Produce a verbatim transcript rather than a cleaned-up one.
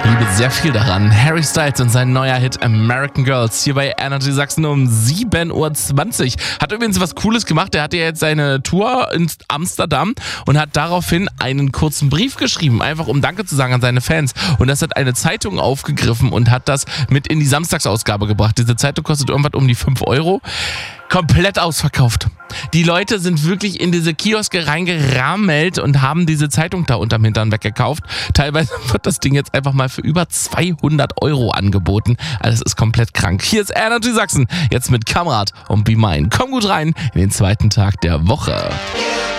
Liebe sehr viel daran. Harry Styles und sein neuer Hit American Girls hier bei Energy Sachsen um sieben Uhr zwanzig. Hat übrigens was Cooles gemacht. Der hatte ja jetzt seine Tour in Amsterdam und hat daraufhin einen kurzen Brief geschrieben, einfach um Danke zu sagen an seine Fans. Und das hat eine Zeitung aufgegriffen und hat das mit in die Samstagsausgabe gebracht. Diese Zeitung kostet irgendwas um die fünf Euro. Komplett ausverkauft. Die Leute sind wirklich in diese Kioske reingerammelt und haben diese Zeitung da unterm Hintern weggekauft. Teilweise wird das Ding jetzt einfach mal für über zweihundert Euro angeboten. Also es ist komplett krank. Hier ist Energy Sachsen, jetzt mit Kamerad und Be Mine. Komm gut rein in den zweiten Tag der Woche.